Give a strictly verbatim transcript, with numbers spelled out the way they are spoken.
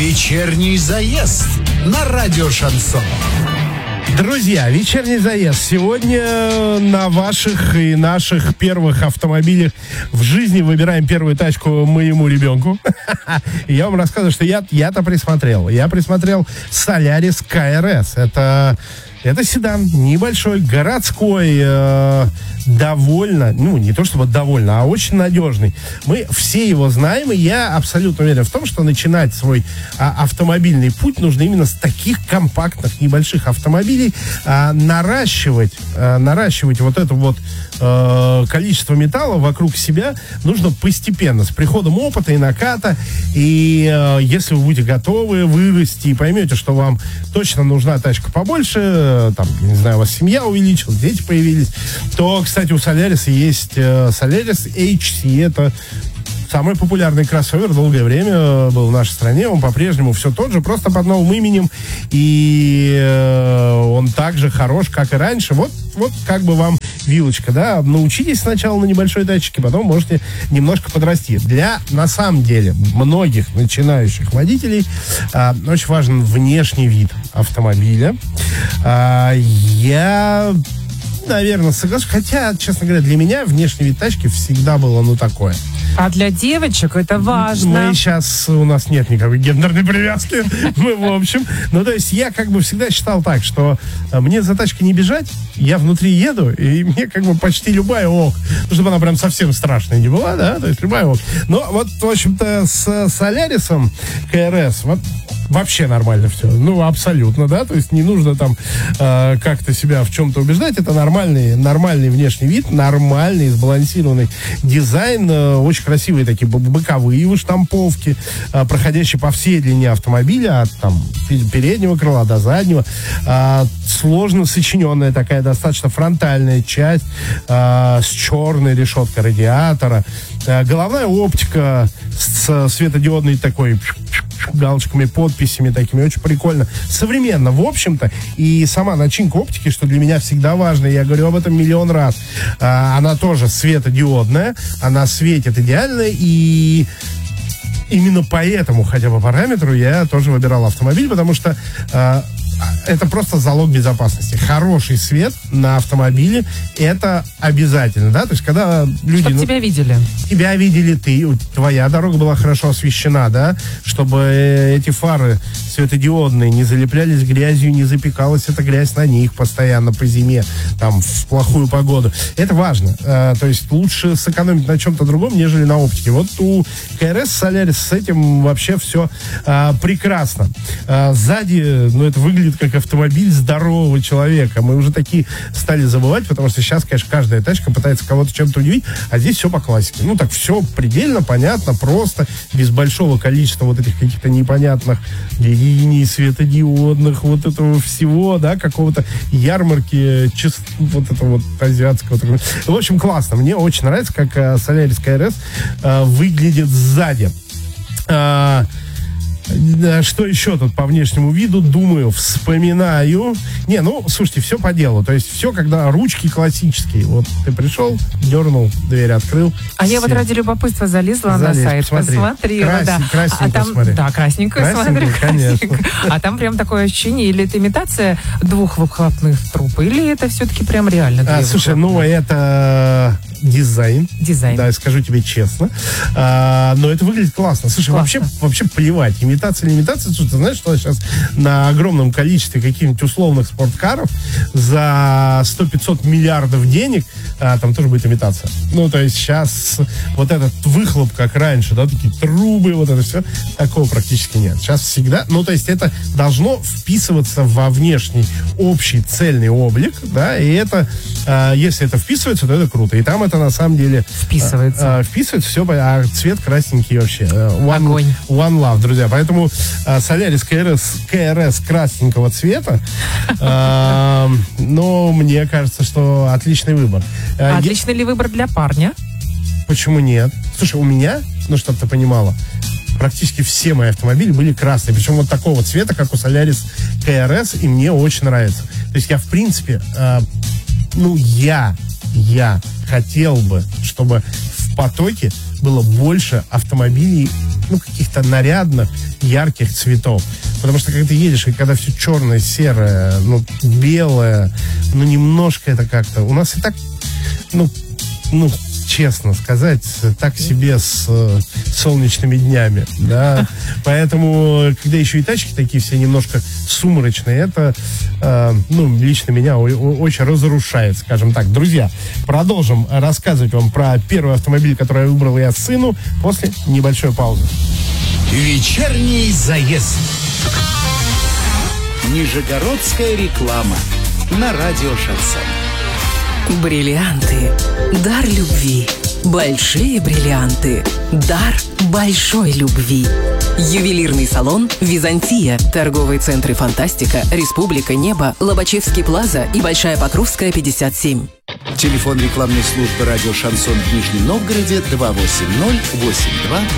Вечерний заезд на радио Шансон. Друзья, вечерний заезд. Сегодня на ваших и наших первых автомобилях в жизни выбираем первую тачку моему ребенку. И я вам рассказываю, что я, я-то присмотрел. Я присмотрел Solaris кей ар эс. Это... Это седан небольшой, городской, э, довольно, ну, не то чтобы довольно, а очень надежный. Мы все его знаем, и я абсолютно уверен в том, что начинать свой а, автомобильный путь нужно именно с таких компактных, небольших автомобилей. А, наращивать, а, наращивать вот это вот э, количество металла вокруг себя нужно постепенно, с приходом опыта и наката. И э, если вы будете готовы вырасти и поймете, что вам точно нужна тачка побольше, там, я не знаю, у вас семья увеличилась, дети появились, то, кстати, у Solaris есть э, Solaris эйч си. Это самый популярный кроссовер, долгое время был в нашей стране. Он по-прежнему все тот же, просто под новым именем. И э, он так же хорош, как и раньше. Вот, вот как бы вам вилочка, да. Научитесь сначала на небольшой тачке, потом можете немножко подрасти. Для, на самом деле, многих начинающих водителей э, очень важен внешний вид автомобиля. Э, я... Наверное, соглашусь. Хотя, честно говоря, для меня внешний вид тачки всегда было, ну, такое. А для девочек это важно. Мы сейчас, у нас нет никакой гендерной привязки. Мы, в общем. Ну, то есть, я как бы всегда считал так, что мне за тачкой не бежать, я внутри еду, и мне как бы почти любая ок. Ну, чтобы она прям совсем страшная не была, да, то есть любая ок. Но вот, в общем-то, с Solaris кей ар эс, вот, вообще нормально все. Ну, абсолютно, да. То есть не нужно там э, как-то себя в чем-то убеждать. Это нормальный, нормальный внешний вид, нормальный, сбалансированный дизайн. Э, очень красивые такие боковые выштамповки, э, проходящие по всей длине автомобиля, от там переднего крыла до заднего. Э, сложно сочиненная такая достаточно фронтальная часть э, с черной решеткой радиатора. Э, головная оптика с светодиодной такой галочками, подписями такими, очень прикольно. Современно, в общем-то, и сама начинка оптики, что для меня всегда важно, я говорю об этом миллион раз, а, она тоже светодиодная, она светит идеально, и именно по этому хотя бы параметру я тоже выбирал автомобиль, потому что а, это просто залог безопасности. Хороший свет на автомобиле — это обязательно, да? То есть, когда люди... Чтобы ну, тебя видели. Тебя видели ты, твоя дорога была хорошо освещена, да? Чтобы эти фары светодиодные не залеплялись грязью, не запекалась эта грязь на них постоянно по зиме, там, в плохую погоду. Это важно. А, то есть, лучше сэкономить на чем-то другом, нежели на оптике. Вот у кей ар эс Solaris с этим вообще все а, прекрасно. А, сзади, ну, это выглядит как автомобиль здорового человека. Мы уже такие стали забывать, потому что сейчас, конечно, каждая тачка пытается кого-то чем-то удивить, а здесь все по классике. Ну, так все предельно понятно, просто, без большого количества вот этих каких-то непонятных линий светодиодных, вот этого всего, да, какого-то ярмарки, чис... вот этого вот азиатского. В общем, классно. Мне очень нравится, как uh, Solaris кей ар эс uh, выглядит сзади. Uh, Что еще тут по внешнему виду? Думаю, вспоминаю. Не, ну, слушайте, все по делу. То есть все, когда ручки классические. Вот ты пришел, дернул, дверь открыл. А все. Я вот ради любопытства залезла Залез, на сайт, посмотри. посмотрела. Краси, да. красненько а там, смотри. Да, красненькую Красненько, смотрю. конечно. А там прям такое ощущение, или это имитация двух выхлопных труб, или это все-таки прям реально две а, Слушай, ну это дизайн. Дизайн. Да, скажу тебе честно. А, но это выглядит классно. Слушай, классно. вообще, вообще плевать. Имитация или имитация. Слушай, ты знаешь, что сейчас на огромном количестве каких-нибудь условных спорткаров за сто-пятьсот миллиардов денег а, там тоже будет имитация. Ну, то есть сейчас вот этот выхлоп, как раньше, да, такие трубы, вот это все, такого практически нет. Сейчас всегда, ну, то есть это должно вписываться во внешний общий цельный облик, да, и это, а, если это вписывается, то это круто. И там это на самом деле вписывается. А, а, вписывается все, а цвет красненький вообще. One, Огонь. One love, друзья. Поэтому а, Solaris кей ар эс, кей ар эс красненького цвета, а, но мне кажется, что отличный выбор. А отличный ли выбор для парня? Почему нет? Слушай, у меня, ну, чтобы ты понимала, практически все мои автомобили были красные. Причем вот такого цвета, как у Solaris кей ар эс, и мне очень нравится. То есть я, в принципе, э, ну, я, я хотел бы, чтобы в потоке было больше автомобилей, ну, каких-то нарядных, ярких цветов. Потому что, когда ты едешь, и когда все черное, серое, ну, белое, ну, немножко это как-то... У нас и так, ну, ну, честно сказать, так себе с э, солнечными днями, да. Поэтому, когда еще и тачки такие все немножко сумрачные, это, э, ну, лично меня о- о- очень разрушает, скажем так. Друзья, продолжим рассказывать вам про первый автомобиль, который я выбрал я сыну, после небольшой паузы. Вечерний заезд. Нижегородская реклама на радио «Шансон». Бриллианты. Дар любви. Большие бриллианты. Дар большой любви. Ювелирный салон «Византия». Торговые центры «Фантастика», «Республика», «Небо», Лобачевский плаза и Большая Покровская, пятьдесят семь. Телефон рекламной службы радио «Шансон» в Нижнем Новгороде два восемь ноль восемь два